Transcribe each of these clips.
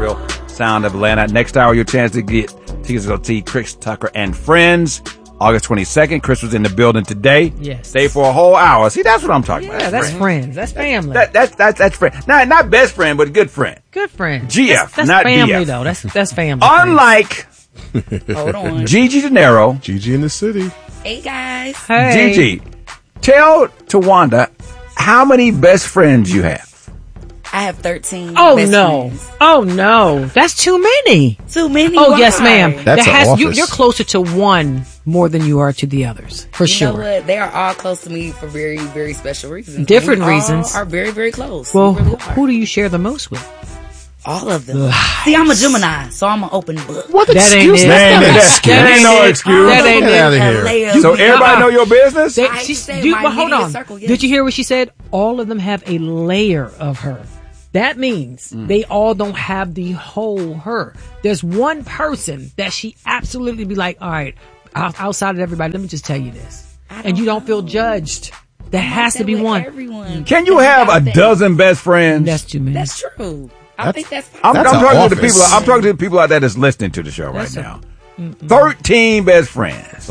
real sound of Atlanta. Next hour, your chance to get tickets to go see Chris Tucker and Friends. August 22nd. Chris was in the building today. Yes. Stay for a whole hour. See, that's what I'm talking about. Yeah, that's friends. That's family. That's friend. Not best friend, but good friend. Good friend. GF, that's not family, BF. though. That's family. Unlike Hold on. Gigi De Niro. Gigi in the city. Hey, guys. Hey. Gigi, tell Tawanda how many best friends you have. I have 13 Oh, best no. friends. Oh, no. That's too many. Too many? Oh, Why? yes, ma'am. That's an office. You're closer to one more than you are to the others, for You sure. know what? They are all close to me for very, very special reasons. Different We all reasons. are very, very close. Well, We really are. who do you share the most with? All of them. See, I'm a Gemini, so I'm an open book. What That ain't excuse? it. That ain't no excuse. That ain't Get out it. of here. Layer So of everybody know your business? They- I she- said you- my but hold immediate on. circle, yes. Did you hear what she said? All of them have a layer of her. That means they all don't have the whole her. There's one person that she absolutely be like, all right, outside of everybody, let me just tell you this. And you don't feel judged. There has to be one. Everyone. Can you have a dozen best friends? That's too many. That's true. I think that's I'm That's an talking to office. the people. I'm talking to the people out there that's listening to the show right now. 13 best friends.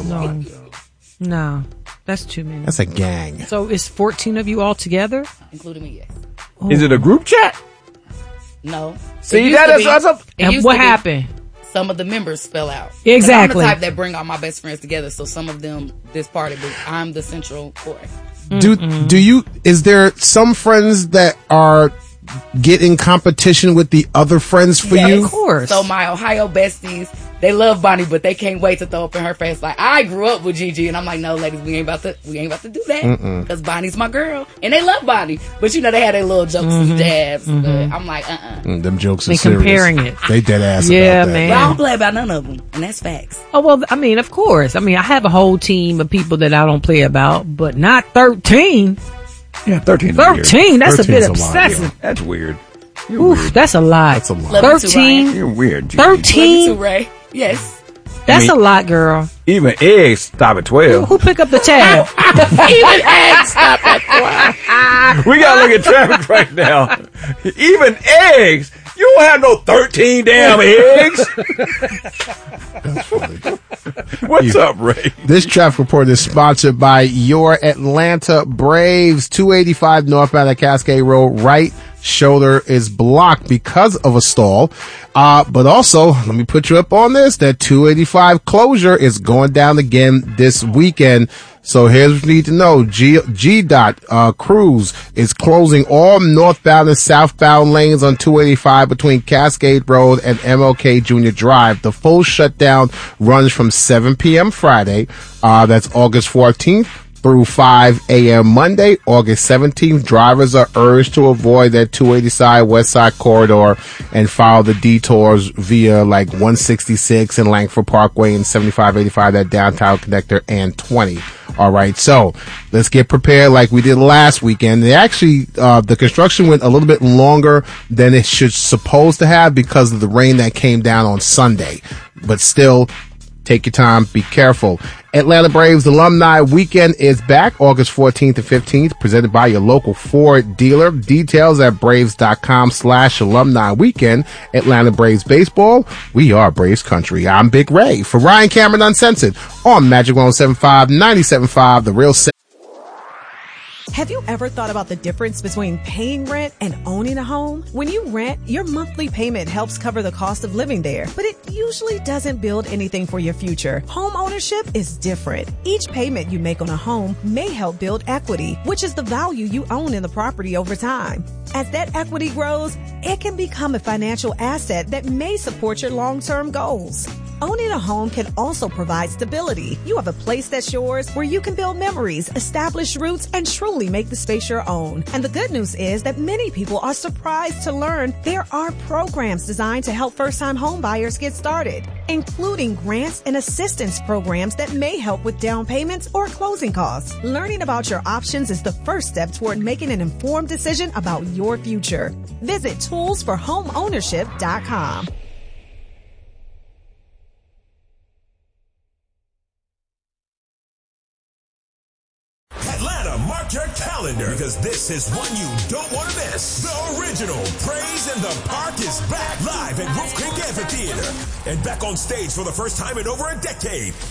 No, that's too many. That's a gang. So it's 14 of you all together? including me, yes. Is it a group chat? No. See, It used that to is be. that's a. It And used what to be. happened? Some of the members spell out. 'Cause Exactly. I'm the type that bring all my best friends together, so some of them this party, but I'm the central core. Do you? Is there some friends that are get in competition with the other friends for Yes. you? Of course. So my Ohio besties, they love Bonnie, but they can't wait to throw up in her face. Like, I grew up with Gigi, and I'm like, no, ladies, we ain't about to do that because Bonnie's my girl, and they love Bonnie. But you know, they had their little jokes and jabs. But I'm like, Them jokes are They serious. comparing it. They dead ass. Yeah, about that. man. But I don't play about none of them, and that's facts. Oh, well, I mean, of course. I mean, I have a whole team of people that I don't play about, but not 13. Yeah, 13. 13, that's a 13's bit a lot, obsessive. That's weird. You're Oof, weird. that's a lot. That's a lot. Love you too, 13, You're weird. Gigi. 13, Love you too, Ray. Yes. that's I mean- a lot, girl. Even eggs stop at 12. Who pick up the tab? Even eggs stop at We gotta look at traffic right now. Even eggs. You don't have no 13 damn eggs. What's up, Ray? This traffic report is sponsored by your Atlanta Braves. 285 northbound at Cascade Road. Right shoulder is blocked because of a stall. But also, let me put you up on this. That 285 closure is going down again this weekend. So here's what you need to know. G-Dot Cruise is closing all northbound and southbound lanes on 285 between Cascade Road and MLK Junior Drive. The full shutdown runs from 7 p.m. Friday. That's August 14th. Through 5 a.m. Monday, August 17th. Drivers are urged to avoid that 280 side west side corridor and follow the detours via like 166 and Langford Parkway and 7585, that downtown connector, and 20. All right, so let's get prepared like we did last weekend. They actually, the construction went a little bit longer than it should supposed to have because of the rain that came down on Sunday. But still, take your time, be careful. Atlanta Braves Alumni Weekend is back August 14th and 15th, presented by your local Ford dealer. Details at braves.com/alumni weekend. Atlanta Braves Baseball. We are Braves Country. I'm Big Ray for Ryan Cameron Uncensored on Magic 107.5, 97.5, The Real. Have you ever thought about the difference between paying rent and owning a home? When you rent, your monthly payment helps cover the cost of living there, but it usually doesn't build anything for your future. Home ownership is different. Each payment you make on a home may help build equity, which is the value you own in the property over time. As that equity grows, it can become a financial asset that may support your long-term goals. Owning a home can also provide stability. You have a place that's yours where you can build memories, establish roots, and truly make the space your own. And the good news is that many people are surprised to learn there are programs designed to help first-time home buyers get started, including grants and assistance programs that may help with down payments or closing costs. Learning about your options is the first step toward making an informed decision about your future. Visit toolsforhomeownership.com. Atlanta, mark your calendar. calendar because this is one you don't want to miss. The original Praise in the Park is back live at Wolf Creek Amphitheater and back on stage for the first time in over a decade.